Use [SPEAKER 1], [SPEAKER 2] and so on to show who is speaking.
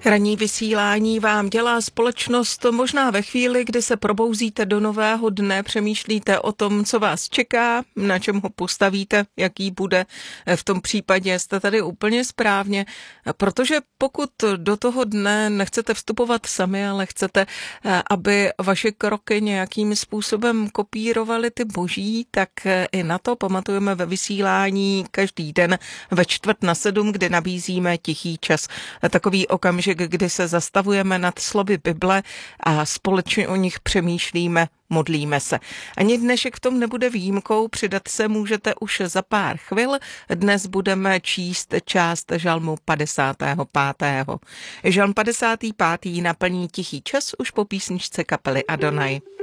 [SPEAKER 1] Ranní vysílání vám dělá společnost možná ve chvíli, kdy se probouzíte do nového dne, přemýšlíte o tom, co vás čeká, na čem ho postavíte, jaký bude. V tom případě jste tady úplně správně, protože pokud do toho dne nechcete vstupovat sami, ale chcete, aby vaše kroky nějakým způsobem kopírovaly ty boží, tak i na to pamatujeme ve vysílání každý den ve 6:45, kdy nabízíme tichý čas. Takový okamžik, kdy se zastavujeme nad slovy Bible a společně o nich přemýšlíme, modlíme se. Ani dnešek v tom nebude výjimkou, přidat se můžete už za pár chvil. Dnes budeme číst část žalmu 55. Žalm 55. naplní tichý čas už po písničce kapely Adonai.